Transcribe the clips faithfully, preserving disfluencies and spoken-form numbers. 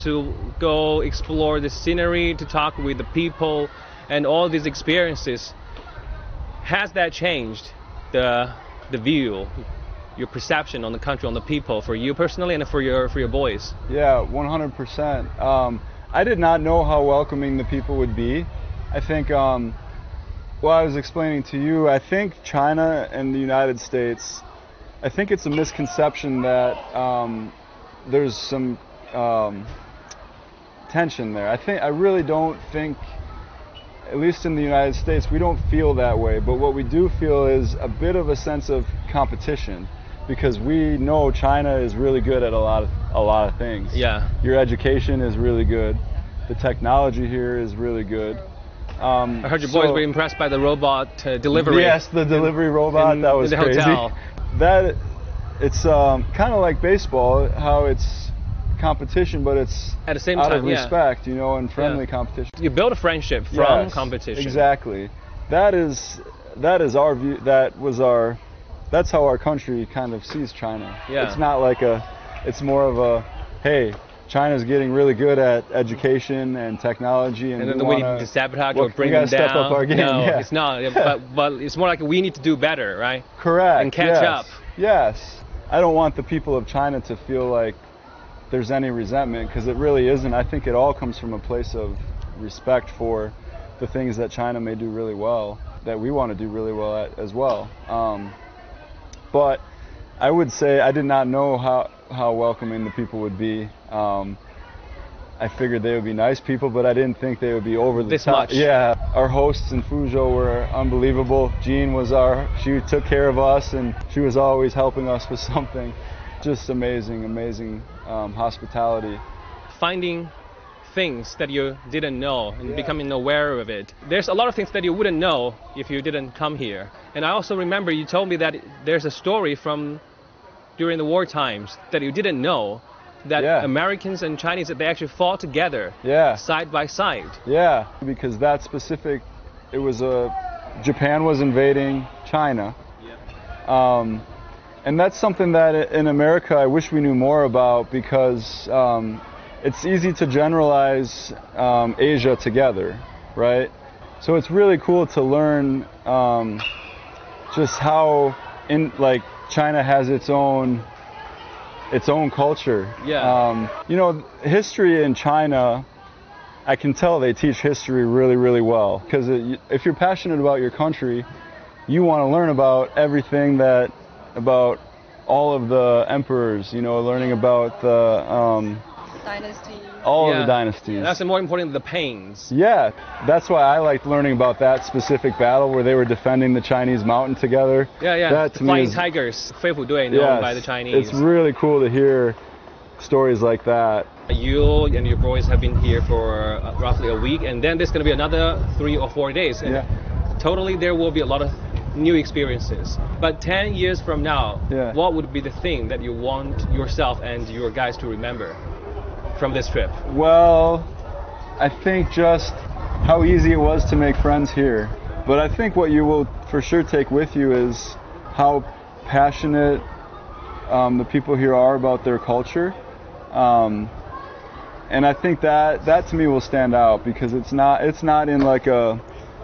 to go explore the scenery, to talk with the people, and all these experiences. Has that changed the the view, your perception on the country, on the people, for you personally and for your for your boys? Yeah, one hundred percent. Um, I did not know how welcoming the people would be. I think, um, well, I was explaining to you, I think China and the United States, I think it's a misconception that um, there's some um, tension there. I think I really don't think, at least in the United States, we don't feel that way. But what we do feel is a bit of a sense of competition, because we know China is really good at a lot of a lot of things. Yeah. Your education is really good. The technology here is really good. Um, I heard your so, boys were impressed by the robot uh, delivery. Yes, the delivery robot. in, that was in the crazy. hotel. That it's um, kind of like baseball, how it's competition, but it's At the same out time, of yeah. respect, you know, and friendly Yeah. competition. You build a friendship from Yes, competition. Exactly. That is that is our view. That was our. That's how our country kind of sees China. Yeah. It's not like a. It's more of a, hey, China's getting really good at education and technology, and, And then we we need wanna, to sabotage well, or bring we gotta them down. step up our game. No, yeah. it's not. But but it's more like we need to do better, right? Correct. And catch yes. up. Yes. I don't want the people of China to feel like there's any resentment, because it really isn't. I think it all comes from a place of respect for the things that China may do really well, that we want to do really well at as well. Um, but I would say I did not know how, how welcoming the people would be. Um, I figured they would be nice people, but I didn't think they would be over the This top. much. Yeah, our hosts in Fuzhou were unbelievable. Jean was our, she took care of us, and she was always helping us with something. Just amazing, amazing um, hospitality. Finding things that you didn't know and Yeah. becoming aware of it. There's a lot of things that you wouldn't know if you didn't come here. And I also remember you told me that there's a story from during the war times that you didn't know, that Yeah. Americans and Chinese, that they actually fought together Yeah. side by side. Yeah, because that specific, it was a, Japan was invading China. Um, and that's something that in America I wish we knew more about, because um, it's easy to generalize um, Asia together, right? So it's really cool to learn um, just how in like China has its own its own culture. Yeah. Um, you know, history in China, I can tell they teach history really, really well, because if you're passionate about your country, you want to learn about everything that, about all of the emperors, you know, learning about the, um, Dynasty. all Yeah. of the dynasties. That's more important than the pains. Yeah, that's why I liked learning about that specific battle where they were defending the Chinese mountain together. Yeah, yeah. That the to me Flying is, Tigers, 飞虎队, known yes, by the Chinese. it's really cool to hear stories like that. You and your boys have been here for uh, roughly a week, and then there's going to be another three or four days. And Yeah. totally, there will be a lot of new experiences. But ten years from now, Yeah. what would be the thing that you want yourself and your guys to remember from this trip? Well, I think just how easy it was to make friends here. But I think what you will for sure take with you is how passionate um, the people here are about their culture. Um, and I think that that to me will stand out, because it's not it's not in like a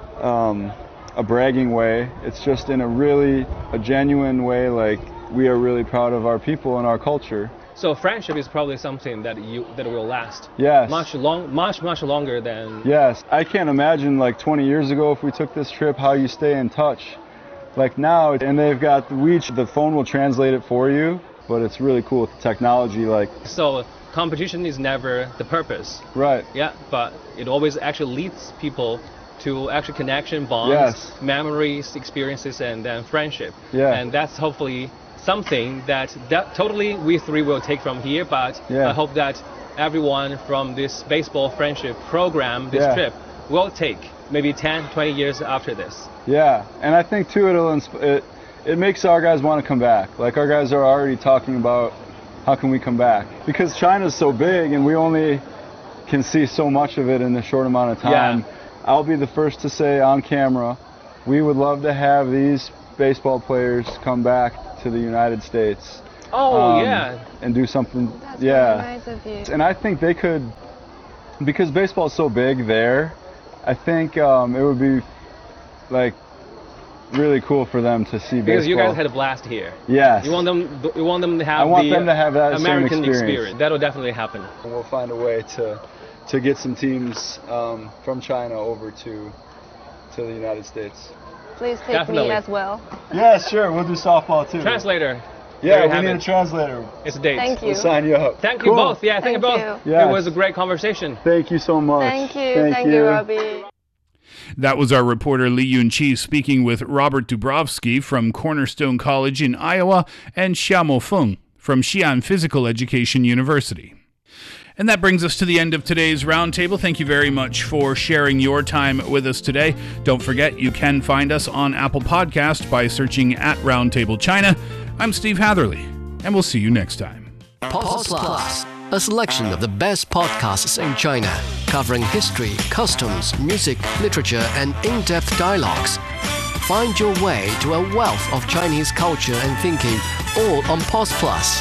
um, a bragging way. It's just in a really a genuine way, like we are really proud of our people and our culture. So friendship is probably something that you that will last Yes. much long, much much longer than. Yes, I can't imagine like twenty years ago if we took this trip how you stay in touch. Like now, and they've got the WeChat, the phone will translate it for you, but it's really cool with the technology, like, So competition is never the purpose. right. Yeah, but it always actually leads people to actual connection, bonds, Yes. memories, experiences, and then friendship. Yeah. And that's hopefully something that, that totally we three will take from here, but Yeah. I hope that everyone from this baseball friendship program, this Yeah. trip, will take maybe ten, twenty years after this. Yeah, and I think too it'll insp- it it makes our guys want to come back. Like our guys are already talking about how can we come back, because China's so big and we only can see so much of it in a short amount of time. Yeah. I'll be the first to say on camera, we would love to have these baseball players come back to the United States. Oh um, yeah. And do something. That's yeah. really nice of you. And I think they could, because baseball is so big there. I think um, it would be like really cool for them to see Because baseball. you guys had a blast here. Yes. You want them. You want them to have I want the them to have that same American experience. That'll definitely happen. We'll find a way to to get some teams um, from China over to to the United States. Please take Definitely. me as well. Yeah, sure. We'll do softball too. Translator. There Yeah, you we have need it. a translator. It's a date. Thank you. We'll sign you up. Thank you Cool. both. Yeah, thank, you Thank both. you. Yes. It was a great conversation. Thank you so much. Thank you. Thank, Thank you, Robbie. That was our reporter Li Yunqi speaking with Robert Dubrovsky from Cornerstone College in Iowa and Xiamo Feng from Xi'an Physical Education University. And that brings us to the end of today's Roundtable. Thank you very much for sharing your time with us today. Don't forget, you can find us on Apple Podcast by searching at Roundtable China. I'm Steve Hatherley, and we'll see you next time. Pause Plus, a selection of the best podcasts in China, covering history, customs, music, literature, and in-depth dialogues. Find your way to a wealth of Chinese culture and thinking, all on Pause Plus.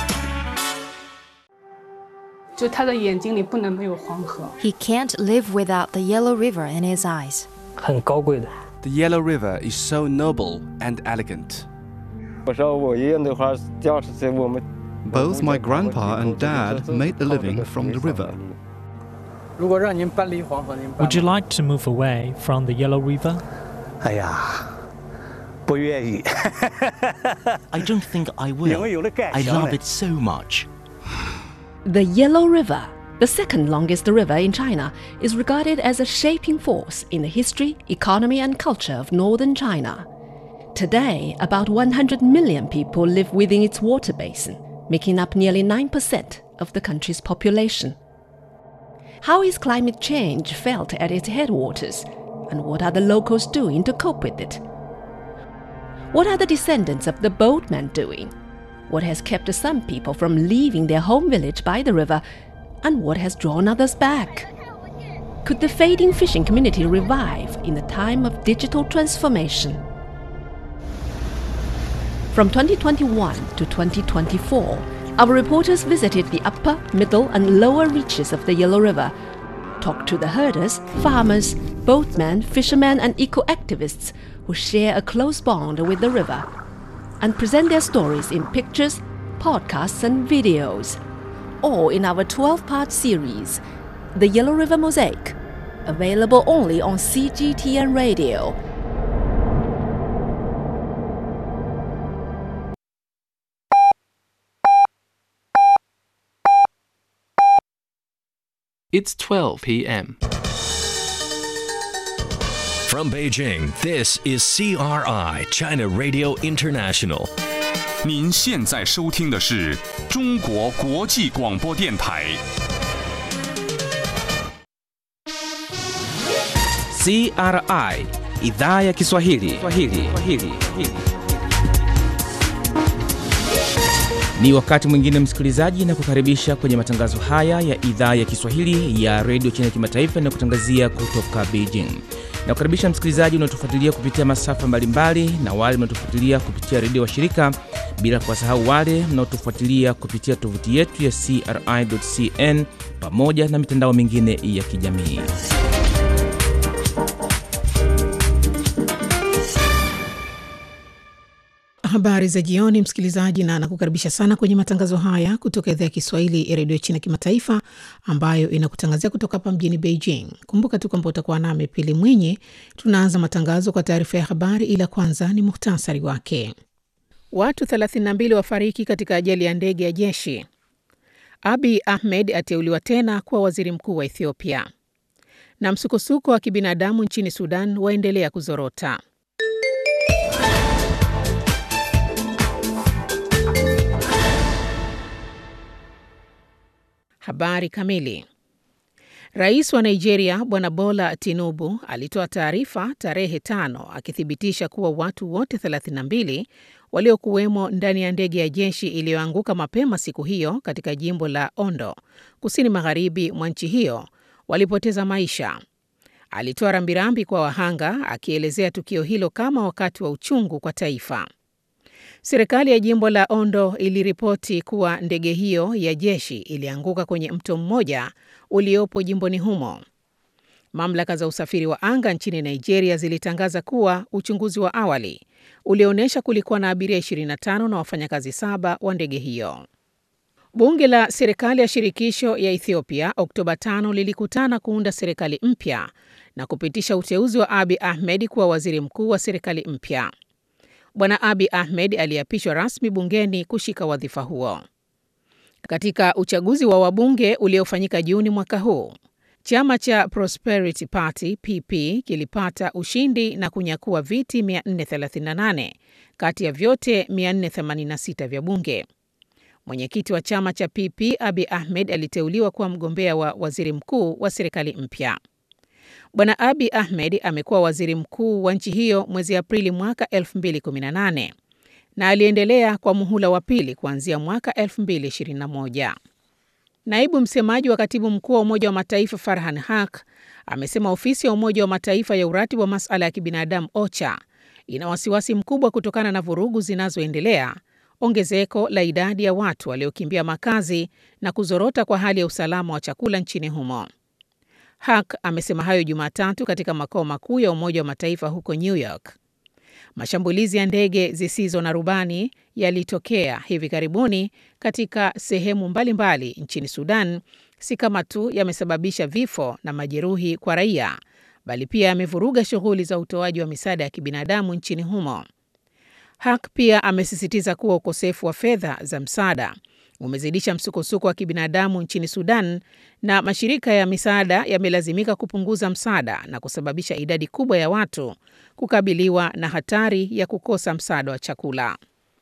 就他的眼睛里不能没有黄河。 He can't live without the Yellow River in his eyes. 很高贵的。 The Yellow River is so noble and elegant. 我说我爷爷那会儿当时在我们。 Both my grandpa and dad made a living from the river. 如果让您搬离黄河，您搬。 Would you like to move away from the Yellow River? 哎呀，不愿意。 I don't think I will. I love it so much. The Yellow River, the second longest river in China, is regarded as a shaping force in the history, economy, and culture of northern China. Today, about one hundred million people live within its water basin, making up nearly nine percent of the country's population. How is climate change felt at its headwaters, and what are the locals doing to cope with it? What are the descendants of the boatmen doing? What has kept some people from leaving their home village by the river, and what has drawn others back? Could the fading fishing community revive in the time of digital transformation? From twenty twenty-one to twenty twenty-four, our reporters visited the upper, middle, and lower reaches of the Yellow River, talked to the herders, farmers, boatmen, fishermen, and eco-activists who share a close bond with the river, and present their stories in pictures, podcasts, and videos, all in our twelve-part series, The Yellow River Mosaic, available only on C G T N Radio. It's twelve p.m. From Beijing, this is C R I China Radio International. 您现在收听的是中国国际广播电台。 C R I Idhaa ya Kiswahili. Swahili. Swahili. Ni wakati mwingine msikilizaji, na kukaribisha kwenye matangazo haya ya idhaa ya Kiswahili ya Radio China Kimataifa na kutangazia kutoka Beijing. Na kukaribisha msikilizaji unaotufuatilia kupitia masafa mbalimbali na wale mnaotufuatilia kupitia redio wa shirika, bila kuwasahau wale mnaotufuatilia kupitia tovuti yetu ya C R I dot C N pamoja na mitandao mingine ya kijamii. Habari za jioni msikilizaji, na nakukaribisha sana kwenye matangazo haya kutoka idhaa ya Kiswahili ya Radio China Kimataifa ambayo inakutangazia kutoka hapa mjini Beijing. Kumbuka tu kwamba utakuwa nami Pili Mwinyi. Tunaanza matangazo kwa taarifa ya habari, ila kwanza ni muhtasari wake. Watu thelathini na mbili wafariki katika ajali ya ndege ya jeshi. Abiy Ahmed ateuliwa tena kuwa waziri mkuu wa Ethiopia. Na msukosuko wa kibinadamu nchini Sudan waendelea kuzorota. Habari kamili. Rais wa Nigeria Bwana Bola Tinubu alitoa taarifa tarehe tano akithibitisha kuwa watu wote thelathini na mbili waliokuwemo ndani ya ndege ya jeshi iliyoanguka mapema siku hiyo katika jimbo la Ondo, kusini magharibi mwa nchi hiyo, walipoteza maisha. Alitoa rambirambi kwa wahanga, akielezea tukio hilo kama wakati wa uchungu kwa taifa. Serikali ya jimbo la Ondo iliripoti kuwa ndege hiyo ya jeshi ilianguka kwenye mto mmoja uliopo jimboni humo. Mamlaka za usafiri wa anga nchini Nigeria zilitangaza kuwa uchunguzi wa awali ulionyesha kulikuwa na abiria ishirini na tano na wafanyakazi saba wa ndege hiyo. Bunge la serikali ya shirikisho ya Ethiopia Oktoba tano lilikutana kuunda serikali mpya na kupitisha uteuzi wa Abiy Ahmed kuwa waziri mkuu wa serikali mpya. Bwana Abiy Ahmed aliapishwa rasmi bungeni kushika wadhifa huo. Katika uchaguzi wa wabunge uliofanyika Juni mwaka huu, chama cha Prosperity Party P P kilipata ushindi na kunyakua viti mia nne thelathini na nane kati ya vyote mia nne themanini na sita vya bunge. Mwenyekiti wa chama cha P P Abiy Ahmed aliteuliwa kuwa mgombea wa waziri mkuu wa serikali mpya. Bwana Abiy Ahmed amekuwa waziri mkuu wa nchi hiyo mwezi Aprili mwaka elfu mbili kumi na nane na aliendelea kwa muhula wa pili kuanzia mwaka elfu mbili ishirini na moja. Naibu msemaji wa katibu mkuu wa Umoja wa Mataifa Farhan Haq amesema ofisi ya Umoja wa Mataifa ya uratibu wa masuala ya kibinadamu OCHA ina wasiwasi mkubwa kutokana na vurugu zinazoendelea, ongezeko la idadi ya watu waliokimbia makazi na kuzorota kwa hali ya usalama wa chakula nchini humo. Haq amesema hayo Jumatatu katika makao makuu ya Umoja wa Mataifa huko New York. Mashambulizi ya ndege zisizo na rubani yalitokea hivi karibuni katika sehemu mbalimbali nchini Sudan, si kama tu yamesababisha vifo na majeruhi kwa raia, bali pia yamevuruga shughuli za utoaji wa misaada ya kibinadamu nchini humo. Haq pia amesisitiza kuwa ukosefu wa fedha za msaada umezidisha msukosuko wa kibinadamu nchini Sudan na mashirika ya misaada yamelazimika kupunguza msaada na kusababisha idadi kubwa ya watu kukabiliwa na hatari ya kukosa msaada wa chakula.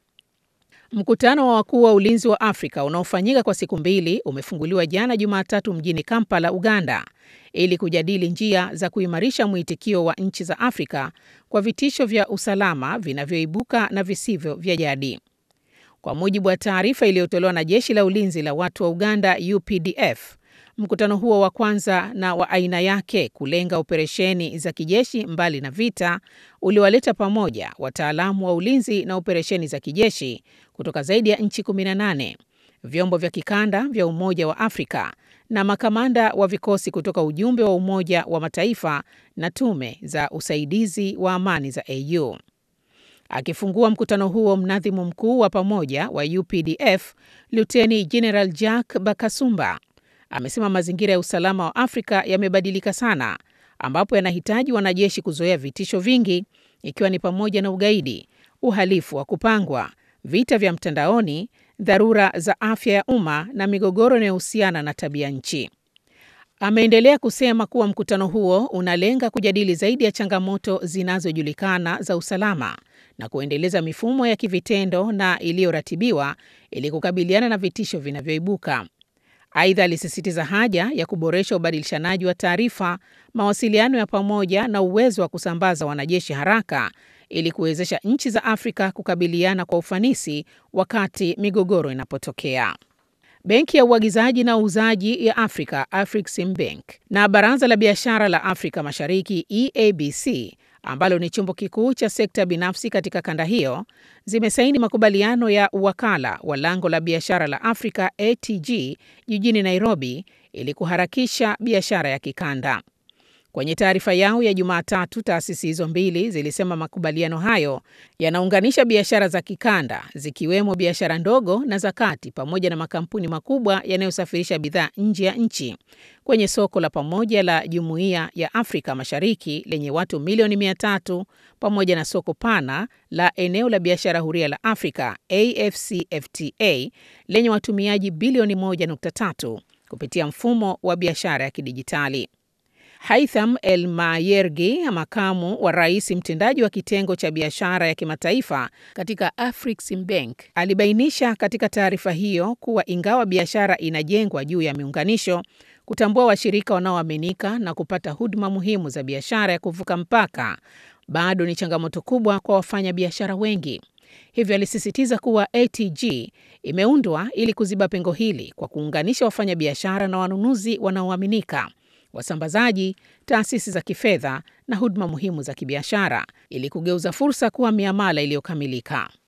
Mkutano wa wakuu wa ulinzi wa Afrika unaofanyika kwa siku mbili umefunguliwa jana Jumatatu mjini Kampala, Uganda, ili kujadili njia za kuimarisha mwitikio wa nchi za Afrika kwa vitisho vya usalama vinavyoibuka na visivyo vya jadi. Kwa mujibu wa taarifa iliyotolewa na Jeshi la Ulinzi la Watu wa Uganda U P D F, mkutano huo wa kwanza na wa aina yake kulenga operesheni za kijeshi mbali na vita uliwaleta pamoja wataalamu wa ulinzi na operesheni za kijeshi kutoka zaidi ya nchi kumi na nane, vyombo vya kikanda vya Umoja wa Afrika na makamanda wa vikosi kutoka ujumbe wa Umoja wa Mataifa na tume za usaidizi wa amani za A U. Akifungua mkutano huo, mnadhimu mkuu wa pamoja wa U P D F, Luteni General Jack Bakasumba, amesema mazingira ya usalama wa Afrika yamebadilika sana, ambapo yanahitaji wanajeshi kuzoea vitisho vingi, ikiwa ni pamoja na ugaidi, uhalifu wa kupangwa, vita vya mtandaoni, dharura za afya ya umma na migogoro inayohusiana na tabia nchi. Ameendelea kusema kuwa mkutano huo unalenga kujadili zaidi ya changamoto zinazojulikana za usalama na kuendeleza mifumo ya kivitendo na iliyoratibiwa ili kukabiliana na vitisho vinavyoibuka. Aidha, alisisitiza haja ya kuboresha ubadilishanaji wa taarifa, mawasiliano ya pamoja na uwezo wa kusambaza wanajeshi haraka ili kuwezesha nchi za Afrika kukabiliana kwa ufanisi wakati migogoro inapotokea. Benki ya Uagizaji na Uuzaji ya Afrika, Afreximbank, na Baraza la Biashara la Afrika Mashariki, E A B C, ambalo ni chombo kikuu cha sekta binafsi katika kanda hiyo, zimesaini makubaliano ya uwakala wa lango la biashara la Afrika A T G jijini Nairobi ili kuharakisha biashara ya kikanda. Kwenye taarifa yao ya Jumatatu, taasisi hizo mbili zilisema makubaliano hayo yanaunganisha biashara za kikanda, zikiwemo biashara ndogo na za kati, pamoja na makampuni makubwa yanayosafirisha bidhaa nje ya nchi kwenye soko la pamoja la Jumuiya ya Afrika Mashariki lenye watu milioni mia tatu, pamoja na soko pana la eneo la biashara huria la Afrika A F C F T A lenye watumiaji bilioni moja nukta tatu kupitia mfumo wa biashara ya kidijitali. Haitham El Mayergi, makamu wa rais mtendaji wa kitengo cha biashara ya kimataifa katika Afreximbank, alibainisha katika taarifa hiyo kuwa ingawa biashara inajengwa juu ya miunganisho, kutambua washirika wanaoaminika na kupata huduma muhimu za biashara ya kuvuka mpaka bado ni changamoto kubwa kwa wafanya biashara wengi. Hivyo alisisitiza kuwa A T G imeundwa ili kuziba pengo hili kwa kuunganisha wafanya biashara na wanunuzi wanaoaminika, wasambazaji, taasisi za kifedha na huduma muhimu za kibiashara ili kugeuza fursa kuwa miamala iliyokamilika.